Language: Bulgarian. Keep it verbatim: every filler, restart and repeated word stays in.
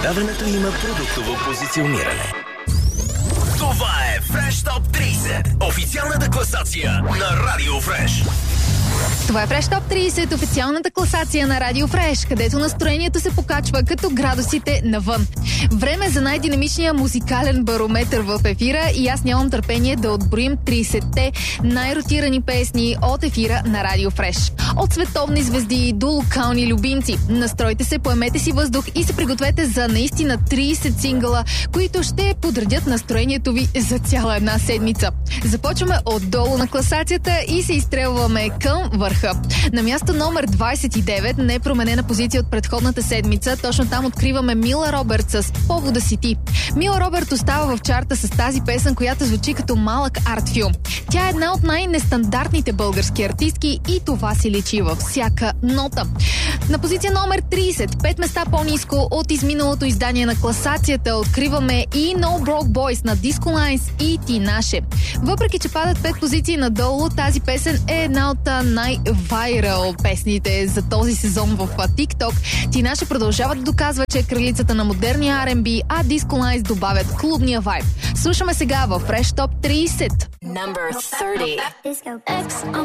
Предаването има продуктово позициониране. Това е Fresh Top трийсет, официалната класация на Радио Фреш. Това е Fresh Top трийсет, официалната класация на Радио Фреш, където настроението се покачва като градусите навън. Време за най-динамичния музикален барометър в ефира и аз нямам търпение да отброим трийсетте най-ротирани песни от ефира на Радио Фреш. От световни звезди до локални любимци. Настройте се, поемете си въздух и се пригответе за наистина трийсет сингъла, които ще подредят настроението ви за цяла една седмица. Започваме отдолу на класацията и се изстрелваме към върха. На място номер двайсет и девет, непроменена позиция от предходната седмица, точно там откриваме Мила Робърт с "Повода си ти". Мила Робърт остава в чарта с тази песен, която звучи като малък артфилм. Тя е една от най-нестандартните български артистки и това си личи във всяка нота. На позиция номер трийсет, пет места по-ниско от изминалото издание на класацията, откриваме и No Broke Boys на Disco Lines и Тинаше. Въпреки че падат пет позиции надолу, тази песен е една от най-вайрал песните за този сезон в TikTok. Тинаше продължава да доказва, че е кралицата на модерния Ар енд Би, а Disco Lines добавят клубния вайб. Слушаме сега в Fresh Top трийсет. Number thirty.